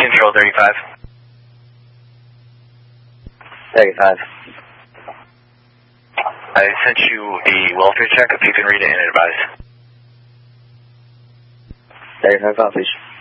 Control 35. 35. I sent you a welfare check. If you can read it and advise. 35 copies.